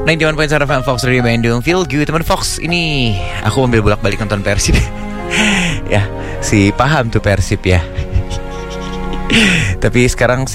91.1 FM Fox Radio Bandung. Feel good. Teman Fox, ini aku ambil bolak-balik nonton Persib. Ya, si paham tuh Persib ya. Tapi sekarang